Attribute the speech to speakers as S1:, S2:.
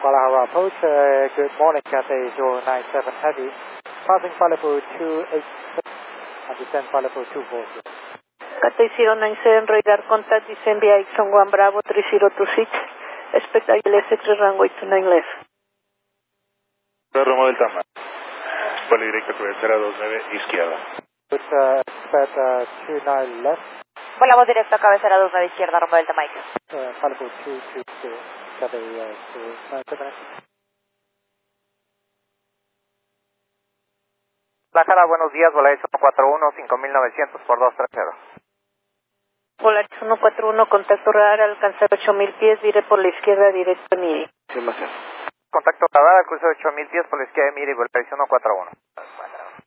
S1: Guadalajara approach, good morning, Cathay 097 Heavy. Passing flight level 286 and descend flight level 240.
S2: Cathay 097, radar contact, descend via Exxon 1 Bravo 3026. Expect ILS-3 runway 29 left.
S3: Rumbo Delta Mike. Vuelo directo cabecera 29 izquierda.
S1: Expect 29 left.
S4: Volamos directo a cabecera 29 izquierda, rumbo Delta Mike.
S1: Flight level 220, Cathay 097.
S5: Guadalajara, buenos días, Volaris 141, 5900 por 230.
S2: Volaris 141, contacto radar, alcanzar 8000 pies, vire por la izquierda, directo a Miri.
S5: Contacto radar, al cruce de 8000 pies por la izquierda de Miri, Volaris 141.